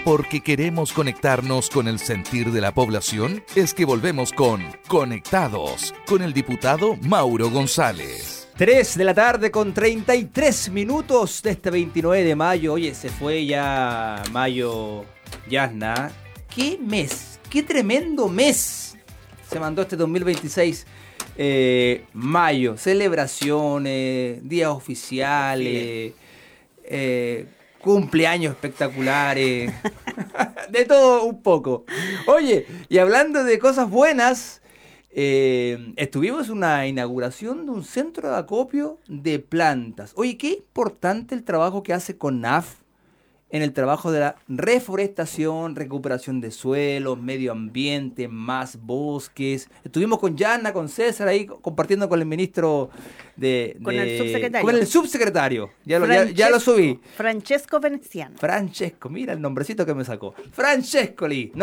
porque queremos conectarnos con el sentir de la población, es que volvemos con Conectados, con el diputado Mauro González. 3 de la tarde con 33 minutos de este 29 de mayo. Oye, se fue ya mayo, Yasna. ¡Qué mes! ¡Qué tremendo mes! Se mandó este 2026. Mayo, celebraciones, días oficiales, cumpleaños espectaculares, de todo un poco. Oye, y hablando de cosas buenas, estuvimos en una inauguración de un centro de acopio de plantas. Oye, qué importante el trabajo que hace CONAF en el trabajo de la reforestación, recuperación de suelos, medio ambiente, más bosques. Estuvimos con Yana, con César ahí compartiendo con el ministro con el subsecretario. Con el subsecretario. Ya lo subí. Francesco Veneziano. Francesco, mira el nombrecito que me sacó. Francesco.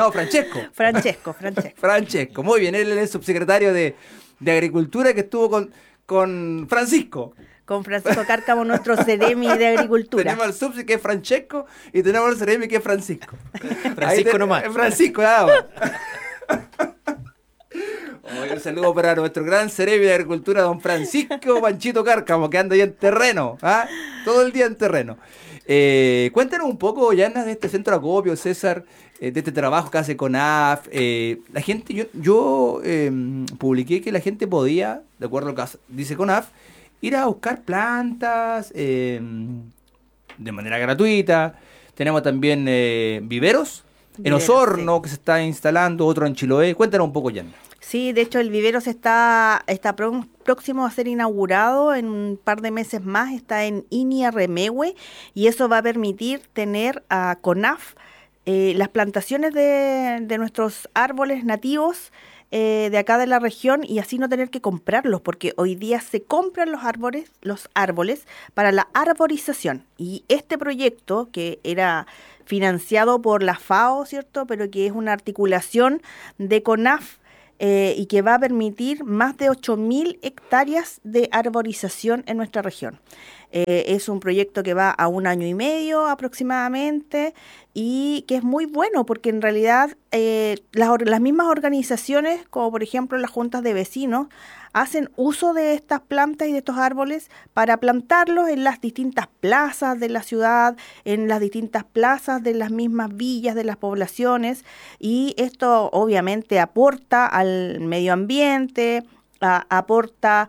Francesco, muy bien, él es el subsecretario de Agricultura que estuvo con Francisco. Con Francisco Cárcamo, nuestro Ceremi de Agricultura. Tenemos al subsi que es Francesco y tenemos al Ceremi que es Francisco. Francisco nomás. Francisco, nada más. Un saludo para nuestro gran Ceremi de Agricultura, don Francisco Panchito Cárcamo, que anda ahí en terreno, todo el día en terreno. Cuéntanos un poco, Yana, de este centro de acopio, César, de este trabajo que hace CONAF. La gente, yo publiqué que la gente podía, de acuerdo a lo que dice CONAF, ir a buscar plantas de manera gratuita. Tenemos también viveros en Osorno, sí, que se está instalando, otro en Chiloé. Cuéntanos un poco, Jan. Sí, de hecho el vivero está próximo a ser inaugurado en un par de meses más. Está en Iñarremegue y eso va a permitir tener a CONAF las plantaciones de nuestros árboles nativos de acá de la región y así no tener que comprarlos, porque hoy día se compran los árboles para la arborización. Y este proyecto, que era financiado por la FAO, ¿cierto?, pero que es una articulación de CONAF, y que va a permitir más de 8.000 hectáreas de arborización en nuestra región. Es un proyecto que va a 1 año y medio aproximadamente y que es muy bueno porque en realidad las mismas organizaciones, como por ejemplo las juntas de vecinos, hacen uso de estas plantas y de estos árboles para plantarlos en las distintas plazas de la ciudad, en las distintas plazas de las mismas villas de las poblaciones, y esto obviamente aporta al medio ambiente, aporta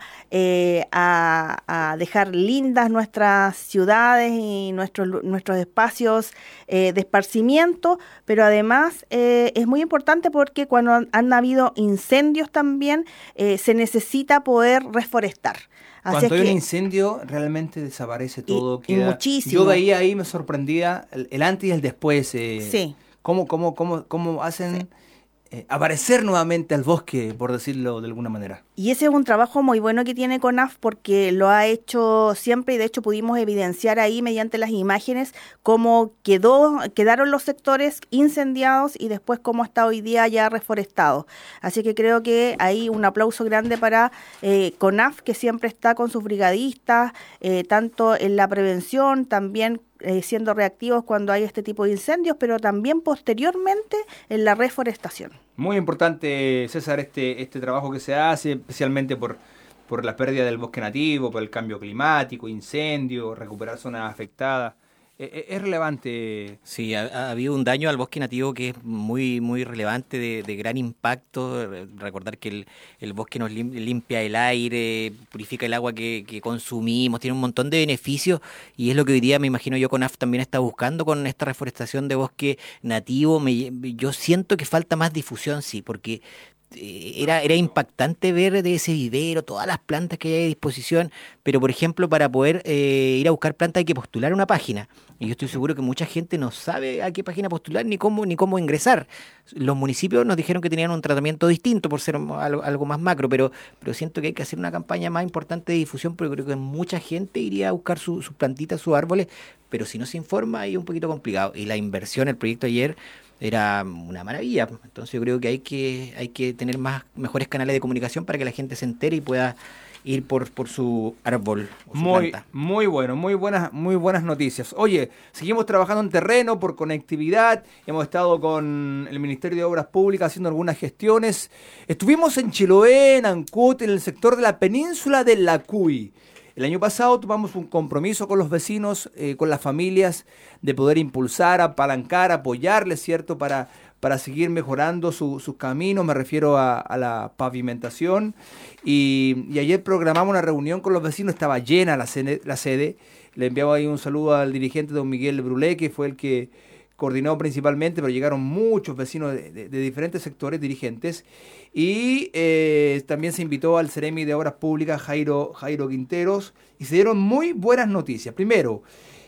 a dejar lindas nuestras ciudades y nuestros espacios de esparcimiento, pero además es muy importante porque cuando han habido incendios también se necesita poder reforestar. Cuando hay un incendio realmente desaparece todo. Y muchísimo. Yo veía ahí, me sorprendía el antes y el después. Sí. Cómo hacen... Sí. Aparecer nuevamente al bosque, por decirlo de alguna manera. Y ese es un trabajo muy bueno que tiene CONAF porque lo ha hecho siempre y de hecho pudimos evidenciar ahí mediante las imágenes cómo quedaron los sectores incendiados y después cómo está hoy día ya reforestado. Así que creo que hay un aplauso grande para CONAF, que siempre está con sus brigadistas, tanto en la prevención, también siendo reactivos cuando hay este tipo de incendios, pero también posteriormente en la reforestación. Muy importante, César, este trabajo que se hace, especialmente por la pérdida del bosque nativo, por el cambio climático, incendios, recuperar zonas afectadas. Es relevante. Sí, ha habido un daño al bosque nativo que es muy muy relevante, de gran impacto. Recordar que el bosque nos limpia el aire, purifica el agua que consumimos, tiene un montón de beneficios y es lo que hoy día me imagino yo CONAF también está buscando con esta reforestación de bosque nativo. Yo siento que falta más difusión, sí, porque era impactante ver de ese vivero todas las plantas que hay a disposición, pero por ejemplo para poder ir a buscar plantas hay que postular una página y yo estoy seguro que mucha gente no sabe a qué página postular ni cómo ingresar. Los municipios nos dijeron que tenían un tratamiento distinto por ser algo más macro, pero siento que hay que hacer una campaña más importante de difusión porque creo que mucha gente iría a buscar sus plantitas, sus árboles, pero si no se informa ahí es un poquito complicado. Y la inversión, el proyecto ayer era una maravilla. Entonces yo creo que hay que tener mejores canales de comunicación para que la gente se entere y pueda ir por su árbol. O su Muy, planta. muy bueno, muy buenas noticias. Oye, seguimos trabajando en terreno por conectividad. Hemos estado con el Ministerio de Obras Públicas haciendo algunas gestiones. Estuvimos en Chiloé, en Ancud, en el sector de la península de La Cuy. El año pasado tomamos un compromiso con los vecinos, con las familias, de poder impulsar, apalancar, apoyarles, ¿cierto?, para seguir mejorando sus caminos. Me refiero a la pavimentación. Y ayer programamos una reunión con los vecinos, estaba llena la sede. Le enviaba ahí un saludo al dirigente don Miguel Brulé, que fue el que coordinó principalmente, pero llegaron muchos vecinos de diferentes sectores, dirigentes. Y también se invitó al Ceremi de Obras Públicas, Jairo Quinteros, y se dieron muy buenas noticias. Primero,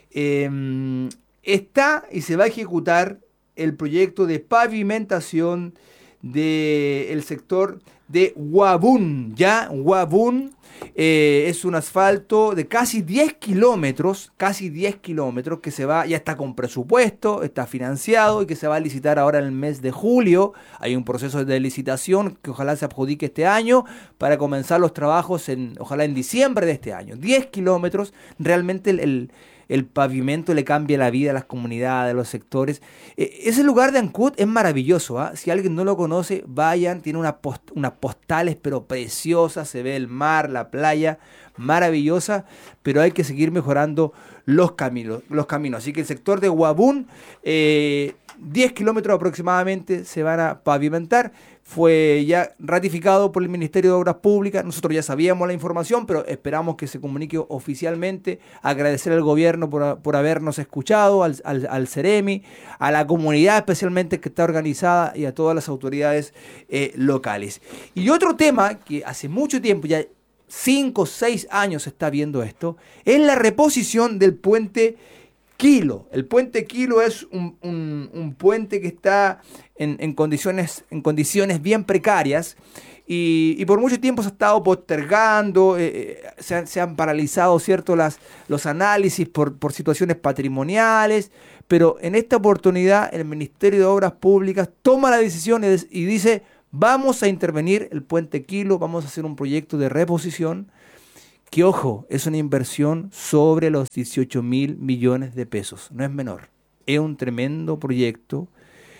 está y se va a ejecutar el proyecto de pavimentación del sector de Huabún. Ya, Huabún es un asfalto de casi 10 kilómetros, que se va, ya está con presupuesto, está financiado y que se va a licitar ahora en el mes de julio. Hay un proceso de licitación que ojalá se adjudique este año para comenzar los trabajos ojalá en diciembre de este año. 10 kilómetros, realmente el pavimento le cambia la vida a las comunidades, a los sectores. Ese lugar de Ancud es maravilloso, ¿eh? Si alguien no lo conoce, vayan, tiene unas postales pero preciosas, se ve el mar, la playa, maravillosa, pero hay que seguir mejorando los caminos. Así que el sector de Huabún, 10 kilómetros aproximadamente se van a pavimentar. Fue ya ratificado por el Ministerio de Obras Públicas. Nosotros ya sabíamos la información, pero esperamos que se comunique oficialmente. Agradecer al gobierno por habernos escuchado, al Ceremi, a la comunidad especialmente que está organizada y a todas las autoridades locales. Y otro tema que hace mucho tiempo, ya 5 o 6 años se está viendo esto, es la reposición del puente Quilo. El puente Quilo es un puente que está en condiciones bien precarias y por mucho tiempo se ha estado postergando, se han paralizado, ¿cierto?, los análisis por situaciones patrimoniales, pero en esta oportunidad el Ministerio de Obras Públicas toma la decisión y dice: vamos a intervenir el puente Quilo, vamos a hacer un proyecto de reposición que, ojo, es una inversión sobre los 18.000 millones de pesos. No es menor. Es un tremendo proyecto.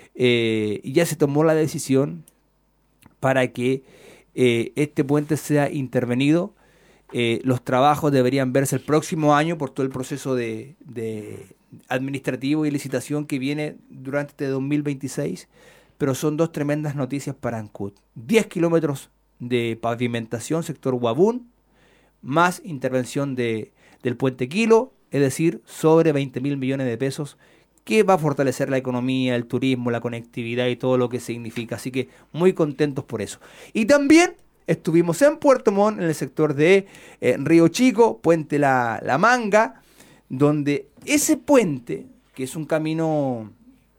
Y ya se tomó la decisión para que este puente sea intervenido. Los trabajos deberían verse el próximo año por todo el proceso de administrativo y licitación que viene durante este 2026. Pero son dos tremendas noticias para Ancud. 10 kilómetros de pavimentación, sector Huabún, más intervención del puente Quilo, es decir, sobre 20.000 millones de pesos, que va a fortalecer la economía, el turismo, la conectividad y todo lo que significa. Así que muy contentos por eso. Y también estuvimos en Puerto Montt, en el sector de Río Chico, puente la Manga, donde ese puente, que es un camino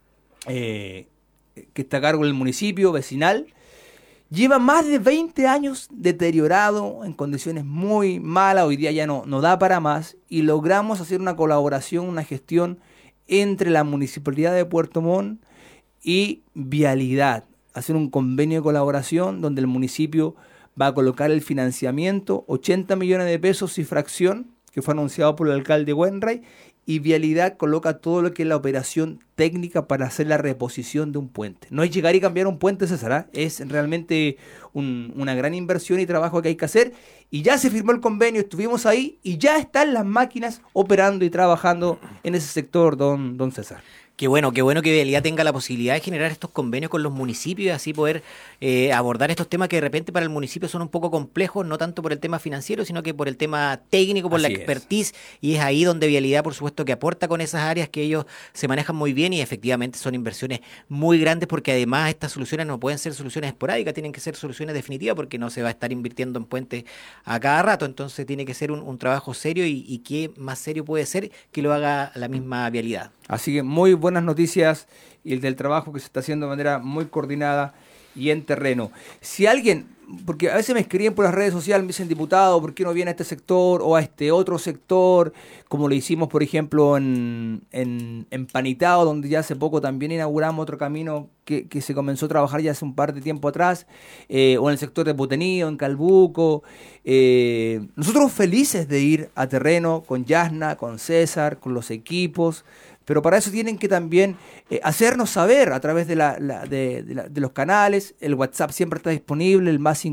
que está a cargo del municipio vecinal, lleva más de 20 años deteriorado, en condiciones muy malas. Hoy día ya no da para más, y logramos hacer una colaboración, una gestión entre la Municipalidad de Puerto Montt y Vialidad. Hacer un convenio de colaboración donde el municipio va a colocar el financiamiento, 80 millones de pesos y fracción, que fue anunciado por el alcalde Wenray, y Vialidad coloca todo lo que es la operación técnica para hacer la reposición de un puente. No es llegar y cambiar un puente, César, es realmente una gran inversión y trabajo que hay que hacer. Y ya se firmó el convenio, estuvimos ahí y ya están las máquinas operando y trabajando en ese sector, don César. Qué bueno que Vialidad tenga la posibilidad de generar estos convenios con los municipios y así poder abordar estos temas que de repente para el municipio son un poco complejos, no tanto por el tema financiero, sino que por el tema técnico, por la expertise. Y es ahí donde Vialidad, por supuesto, que aporta con esas áreas que ellos se manejan muy bien, y efectivamente son inversiones muy grandes, porque además estas soluciones no pueden ser soluciones esporádicas, tienen que ser soluciones definitivas, porque no se va a estar invirtiendo en puentes a cada rato. Entonces tiene que ser un trabajo serio, y qué más serio puede ser que lo haga la misma Vialidad. Así que muy buenas noticias y el del trabajo que se está haciendo de manera muy coordinada y en terreno. Si alguien, porque a veces me escriben por las redes sociales, me dicen, diputado, ¿por qué no viene a este sector o a este otro sector? Como lo hicimos, por ejemplo, en Panitao, donde ya hace poco también inauguramos otro camino que se comenzó a trabajar ya hace un par de tiempo atrás, o en el sector de Putenío, en Calbuco. Nosotros felices de ir a terreno con Yasna, con César, con los equipos, pero para eso tienen que también hacernos saber a través de los canales. El WhatsApp siempre está disponible, el más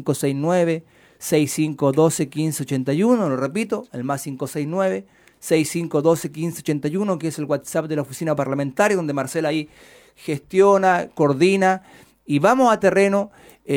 569-6512-1581, lo repito, el más 569-6512-1581, que es el WhatsApp de la oficina parlamentaria, donde Marcela ahí gestiona, coordina, y vamos a terreno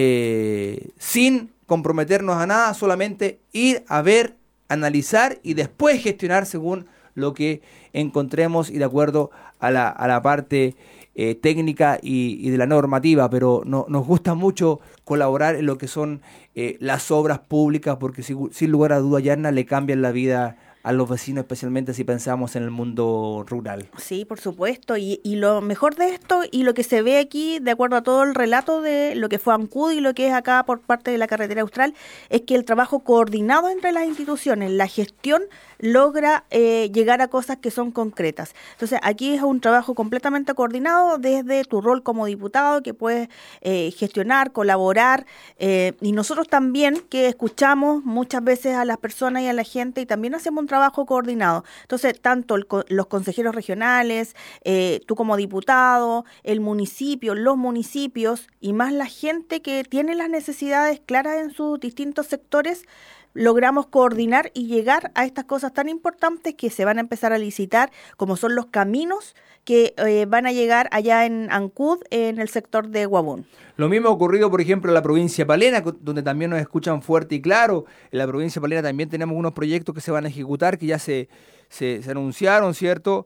sin comprometernos a nada, solamente ir a ver, analizar y después gestionar según lo que encontremos y de acuerdo a la parte técnica y de la normativa, pero nos gusta mucho colaborar en lo que son las obras públicas, porque sin lugar a duda, Yarna, le cambian la vida a los vecinos, especialmente si pensamos en el mundo rural. Sí, por supuesto, y lo mejor de esto y lo que se ve aquí, de acuerdo a todo el relato de lo que fue Ancud y lo que es acá por parte de la Carretera Austral, es que el trabajo coordinado entre las instituciones, la gestión, logra llegar a cosas que son concretas. Entonces, aquí es un trabajo completamente coordinado desde tu rol como diputado, que puedes gestionar, colaborar, y nosotros también, que escuchamos muchas veces a las personas y a la gente, y también hacemos un trabajo coordinado. Entonces, tanto los consejeros regionales, tú como diputado, el municipio, los municipios, y más la gente que tiene las necesidades claras en sus distintos sectores, logramos coordinar y llegar a estas cosas tan importantes que se van a empezar a licitar, como son los caminos que van a llegar allá en Ancud, en el sector de Guabún. Lo mismo ha ocurrido, por ejemplo, en la provincia de Palena, donde también nos escuchan fuerte y claro. En la provincia de Palena también tenemos unos proyectos que se van a ejecutar, que ya se anunciaron, ¿cierto?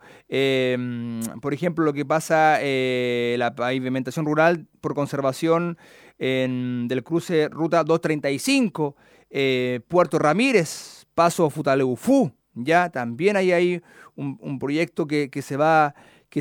Por ejemplo, lo que pasa, la pavimentación rural por conservación del cruce Ruta 235, Puerto Ramírez, Paso Futaleufú, ya también hay un proyecto que se va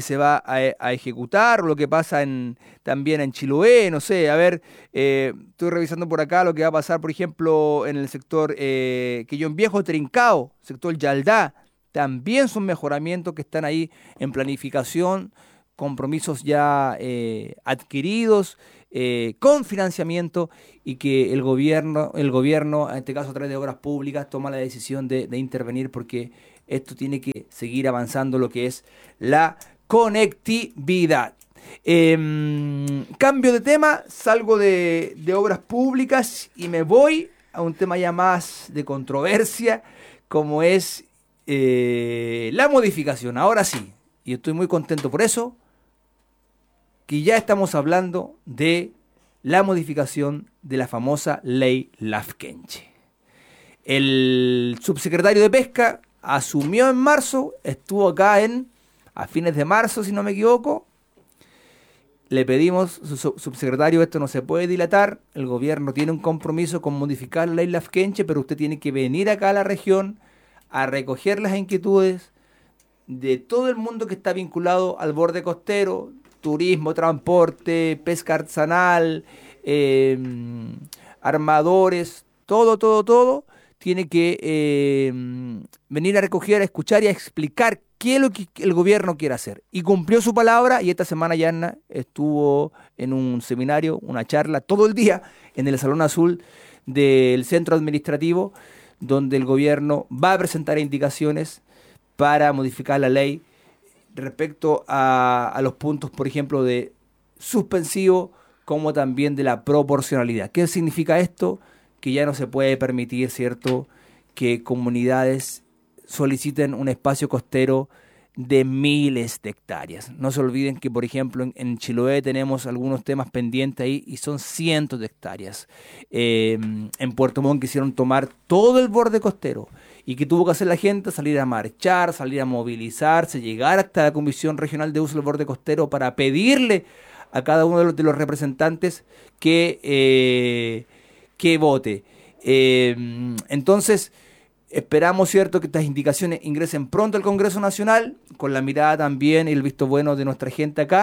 a ejecutar, lo que pasa también en Chiloé, no sé, a ver, estoy revisando por acá lo que va a pasar, por ejemplo, en el sector Quillón Viejo, Trincao, sector Yaldá, también son mejoramientos que están ahí en planificación, compromisos ya adquiridos, con financiamiento, y que el gobierno, en este caso a través de obras públicas, toma la decisión de intervenir, porque esto tiene que seguir avanzando lo que es la conectividad. Cambio de tema, salgo de obras públicas y me voy a un tema ya más de controversia, como es la modificación. Ahora sí, y estoy muy contento por eso, que ya estamos hablando de la modificación de la famosa ley Lafkenche. El subsecretario de Pesca asumió en marzo, estuvo acá a fines de marzo, si no me equivoco. Le pedimos, subsecretario, esto no se puede dilatar, el gobierno tiene un compromiso con modificar la ley Lafkenche, pero usted tiene que venir acá a la región a recoger las inquietudes de todo el mundo que está vinculado al borde costero, turismo, transporte, pesca artesanal, armadores, todo, tiene que venir a recoger, a escuchar y a explicar qué es lo que el gobierno quiere hacer. Y cumplió su palabra, y esta semana Yarna estuvo en un seminario, una charla, todo el día, en el Salón Azul del Centro Administrativo, donde el gobierno va a presentar indicaciones para modificar la ley respecto a los puntos, por ejemplo, de suspensivo, como también de la proporcionalidad. ¿Qué significa esto? Que ya no se puede permitir, ¿cierto?, que comunidades soliciten un espacio costero de miles de hectáreas. No se olviden que, por ejemplo, en Chiloé tenemos algunos temas pendientes ahí y son cientos de hectáreas. En Puerto Montt quisieron tomar todo el borde costero. ¿Y qué tuvo que hacer la gente? Salir a marchar, salir a movilizarse, llegar hasta la Comisión Regional de Uso del Borde Costero para pedirle a cada uno de los representantes que vote. Entonces, esperamos, ¿cierto?, que estas indicaciones ingresen pronto al Congreso Nacional, con la mirada también y el visto bueno de nuestra gente acá,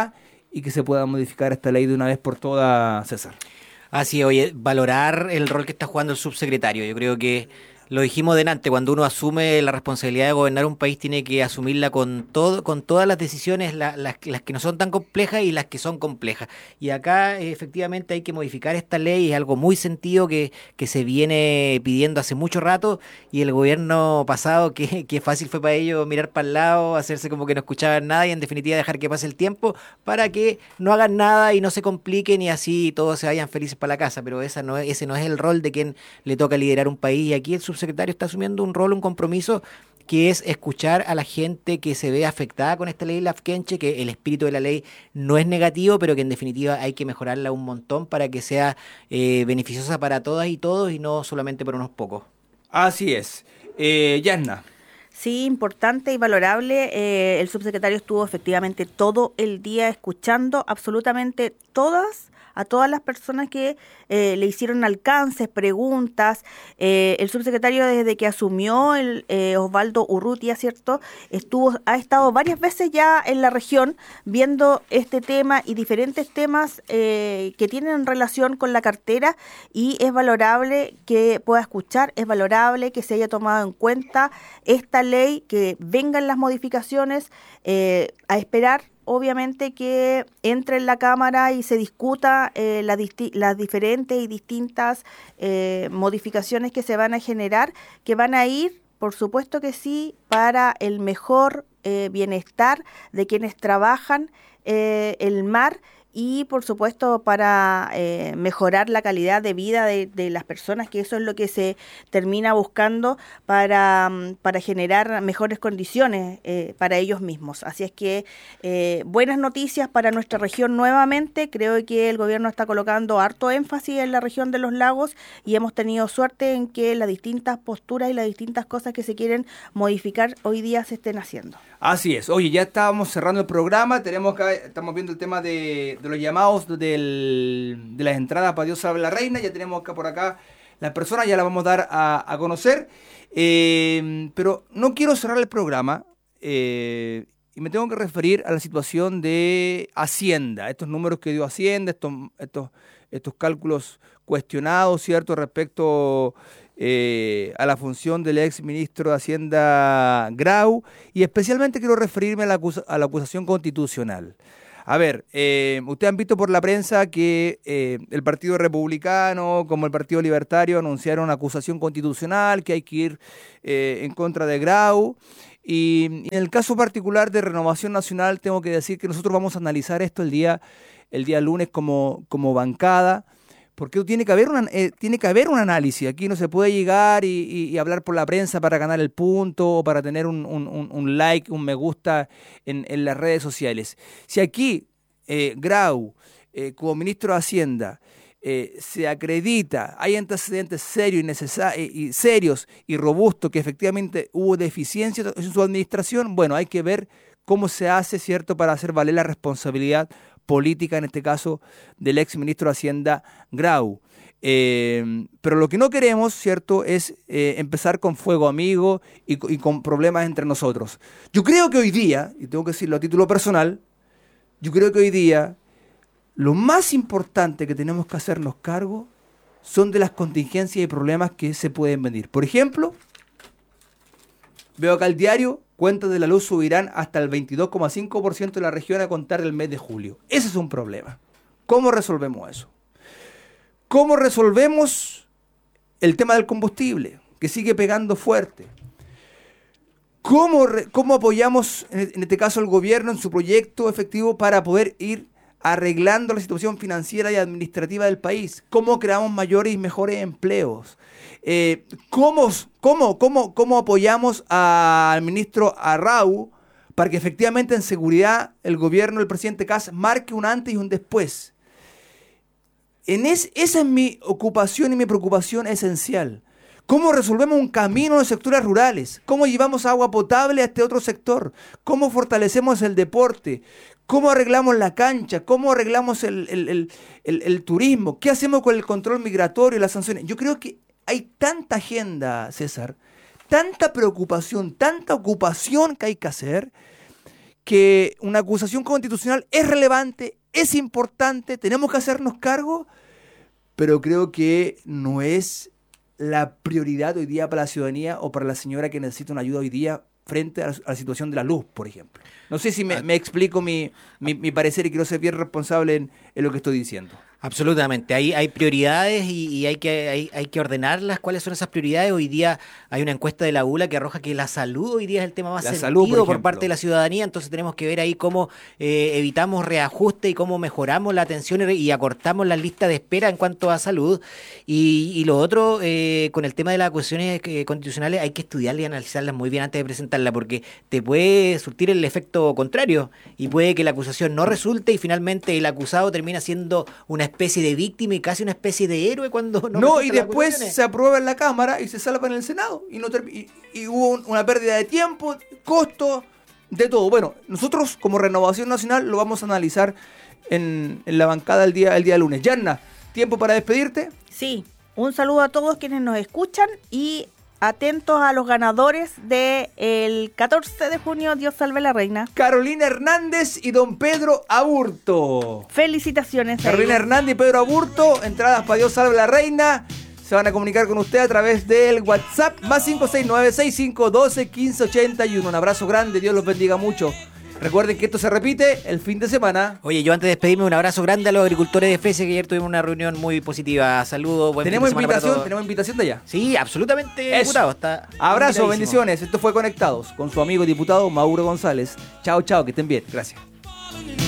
y que se pueda modificar esta ley de una vez por todas, César. Así, oye, valorar el rol que está jugando el subsecretario. Yo creo que lo dijimos delante, cuando uno asume la responsabilidad de gobernar un país tiene que asumirla con todo, con todas las decisiones, las que no son tan complejas y las que son complejas. Y acá efectivamente hay que modificar esta ley, es algo muy sentido que se viene pidiendo hace mucho rato, y el gobierno pasado, que fácil fue para ellos mirar para el lado, hacerse como que no escuchaban nada y en definitiva dejar que pase el tiempo para que no hagan nada y no se compliquen y así todos se vayan felices para la casa. Pero ese no es el rol de quien le toca liderar un país, y aquí el subsecretario está asumiendo un rol, un compromiso, que es escuchar a la gente que se ve afectada con esta ley Lafkenche, que el espíritu de la ley no es negativo, pero que en definitiva hay que mejorarla un montón para que sea beneficiosa para todas y todos y no solamente para unos pocos. Así es. Yasna. Sí, importante y valorable. El subsecretario estuvo efectivamente todo el día escuchando absolutamente a todas las personas que le hicieron alcances, preguntas. El subsecretario, desde que asumió Osvaldo Urrutia, ¿cierto?, ha estado varias veces ya en la región viendo este tema y diferentes temas que tienen relación con la cartera, y es valorable que pueda escuchar, es valorable que se haya tomado en cuenta esta ley, que vengan las modificaciones, a esperar obviamente que entre en la Cámara y se discuta las diferentes y distintas modificaciones que se van a generar, que van a ir, por supuesto que sí, para el mejor bienestar de quienes trabajan el mar, y por supuesto para mejorar la calidad de vida de las personas, que eso es lo que se termina buscando para generar mejores condiciones para ellos mismos. Así es que buenas noticias para nuestra región nuevamente. Creo que el gobierno está colocando harto énfasis en la región de los lagos, y hemos tenido suerte en que las distintas posturas y las distintas cosas que se quieren modificar hoy día se estén haciendo. Así es. Oye, ya estábamos cerrando el programa. Estamos viendo el tema de los llamados de las entradas para Dios salve la reina. Ya tenemos acá por acá las personas, ya las vamos a dar a conocer. Pero no quiero cerrar el programa y me tengo que referir a la situación de Hacienda. Estos números que dio Hacienda, estos cálculos cuestionados, ¿cierto?, respecto a la función del ex ministro de Hacienda Grau, y especialmente quiero referirme a la acusación constitucional. A ver, ustedes han visto por la prensa que el Partido Republicano como el Partido Libertario anunciaron una acusación constitucional, que hay que ir en contra de Grau. Y en el caso particular de Renovación Nacional, tengo que decir que nosotros vamos a analizar esto el día lunes como bancada, porque tiene que haber un análisis. Aquí no se puede llegar y hablar por la prensa para ganar el punto o para tener un like, un me gusta en las redes sociales. Si aquí Grau, como ministro de Hacienda, se acredita, hay antecedentes serios y robustos que efectivamente hubo deficiencias en su administración, bueno, hay que ver cómo se hace, ¿cierto?, para hacer valer la responsabilidad política, en este caso, del ex ministro de Hacienda, Grau. Pero lo que no queremos, ¿cierto?, es empezar con fuego amigo y con problemas entre nosotros. Yo creo que hoy día, y tengo que decirlo a título personal, yo creo que hoy día lo más importante que tenemos que hacernos cargo son de las contingencias y problemas que se pueden venir. Por ejemplo, veo acá el diario: cuentas de la luz subirán hasta el 22,5% de la región a contar del mes de julio. Ese es un problema. ¿Cómo resolvemos eso? ¿Cómo resolvemos el tema del combustible, que sigue pegando fuerte? ¿Cómo apoyamos, en este caso, al gobierno en su proyecto efectivo para poder ir arreglando la situación financiera y administrativa del país? ¿Cómo creamos mayores y mejores empleos? ¿Cómo apoyamos al ministro Arrau para que efectivamente en seguridad el gobierno del presidente Kast marque un antes y un después? Esa es mi ocupación y mi preocupación esencial. ¿Cómo resolvemos un camino en los sectores rurales? ¿Cómo llevamos agua potable a este otro sector? ¿Cómo fortalecemos el deporte? ¿Cómo arreglamos la cancha? ¿Cómo arreglamos el turismo? ¿Qué hacemos con el control migratorio y las sanciones? Yo creo que hay tanta agenda, César, tanta preocupación, tanta ocupación que hay que hacer, que una acusación constitucional es relevante, es importante, tenemos que hacernos cargo, pero creo que no es la prioridad hoy día para la ciudadanía o para la señora que necesita una ayuda hoy día frente a la situación de la luz, por ejemplo. No sé si me explico mi parecer y quiero ser bien responsable en lo que estoy diciendo. Absolutamente, hay prioridades y hay que ordenarlas. ¿Cuáles son esas prioridades? Hoy día hay una encuesta de la ULA que arroja que la salud hoy día es el tema más sentido por parte de la ciudadanía, entonces tenemos que ver ahí cómo evitamos reajuste y cómo mejoramos la atención y acortamos la lista de espera en cuanto a salud. Y lo otro, con el tema de las acusaciones constitucionales, hay que estudiarlas y analizarlas muy bien antes de presentarla, porque te puede surtir el efecto contrario y puede que la acusación no resulte y finalmente el acusado termina siendo una especie de víctima y casi una especie de héroe cuando no y después se aprueba en la Cámara y se salva en el Senado y hubo una pérdida de tiempo, costo, de todo. Bueno, nosotros como Renovación Nacional lo vamos a analizar en la bancada el día lunes. Yarna, ¿tiempo para despedirte? Sí, un saludo a todos quienes nos escuchan y atentos a los ganadores del 14 de junio, Dios salve la reina. Carolina Hernández y don Pedro Aburto. Felicitaciones. Carolina Hernández y Pedro Aburto, entradas para Dios salve la reina. Se van a comunicar con usted a través del WhatsApp más 569-6512-1581. Un abrazo grande, Dios los bendiga mucho. Recuerden que esto se repite el fin de semana. Oye, yo antes de despedirme, un abrazo grande a los agricultores de Fresia, que ayer tuvimos una reunión muy positiva. Saludos, buen ¿Tenemos fin de semana para todos. ¿Tenemos invitación de allá? Sí, absolutamente, Eso. diputado. Está Abrazo, bendiciones. Esto fue Conectados con su amigo diputado Mauro González. Chao, chao, que estén bien. Gracias.